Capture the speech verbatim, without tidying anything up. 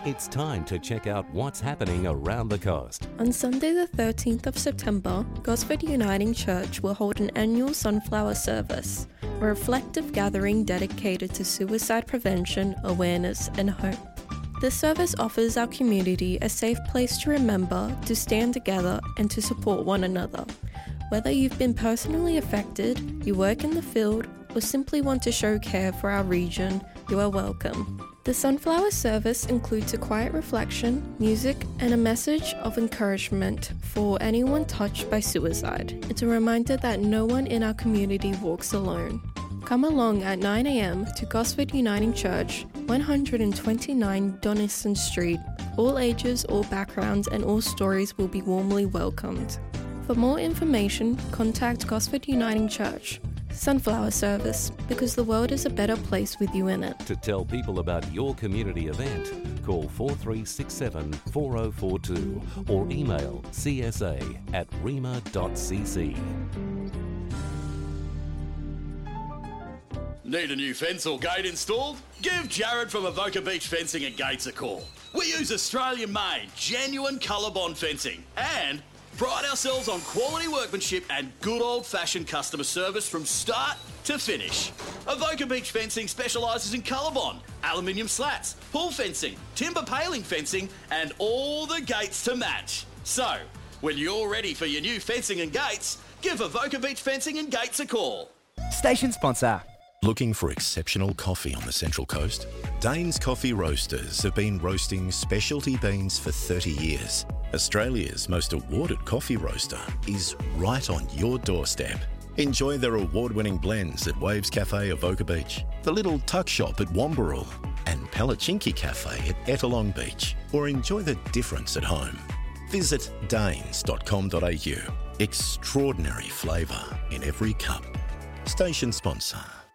It's time to check out what's happening around the coast. On Sunday the thirteenth of September, Gosford Uniting Church will hold an annual sunflower service, a reflective gathering dedicated to suicide prevention, awareness and hope. This service offers our community a safe place to remember, to stand together and to support one another. Whether you've been personally affected, you work in the field, or simply want to show care for our region, you are welcome. The sunflower service includes a quiet reflection, music, and a message of encouragement for anyone touched by suicide. It's a reminder that no one in our community walks alone. Come along at nine a.m. to Gosford Uniting Church, one twenty-nine Donniston Street. All ages, all backgrounds, and all stories will be warmly welcomed. For more information, contact Gosford Uniting Church. Sunflower service, because the world is a better place with you in it. To tell people about your community event, call four three six seven, four zero four two or email c s a at rema dot c c. Need a new fence or gate installed? Give Jared from Avoca Beach Fencing and Gates a call. We use Australian-made, genuine ColourBond fencing and pride ourselves on quality workmanship and good old-fashioned customer service from start to finish. Avoca Beach Fencing specialises in ColourBond, aluminium slats, pool fencing, timber paling fencing and all the gates to match. So, when you're ready for your new fencing and gates, give Avoca Beach Fencing and Gates a call. Station sponsor. Looking for exceptional coffee on the Central Coast? Dane's Coffee Roasters have been roasting specialty beans for thirty years. Australia's most awarded coffee roaster is right on your doorstep. Enjoy their award-winning blends at Waves Cafe Avoca Beach, the Little Tuck Shop at Wambarrel, and Palachinki Cafe at Ettalong Beach, or enjoy the difference at home. Visit danes dot com dot a u. Extraordinary flavour in every cup. Station sponsor.